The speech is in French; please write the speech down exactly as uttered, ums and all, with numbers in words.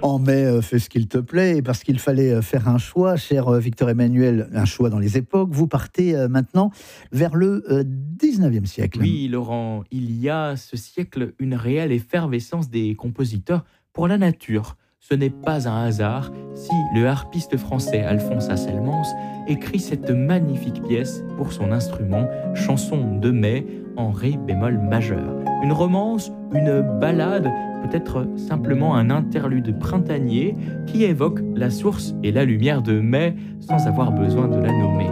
En mai, euh, fais ce qu'il te plaît, et parce qu'il fallait euh, faire un choix, cher euh, Victor Emmanuel, un choix dans les époques. Vous partez euh, maintenant vers le euh, dix-neuvième siècle. Oui, Laurent, il y a ce siècle une réelle effervescence des compositeurs pour la nature. Ce n'est pas un hasard si le harpiste français Alphonse Asselmans écrit cette magnifique pièce pour son instrument, chanson de mai en ré bémol majeur. Une romance, une ballade, peut-être simplement un interlude printanier qui évoque la source et la lumière de mai sans avoir besoin de la nommer.